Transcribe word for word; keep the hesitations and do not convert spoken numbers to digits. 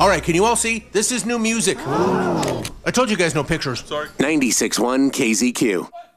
All right, can you all see? This is new music. I told you guys no pictures. Sorry. ninety-six point one K Z Q.